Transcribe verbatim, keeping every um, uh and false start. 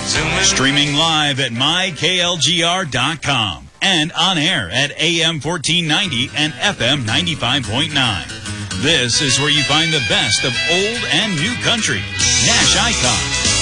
Streaming live at my k l g r dot com and on air at A M fourteen ninety and F M ninety-five point nine. This is where you find the best of old and new country, Nash icons,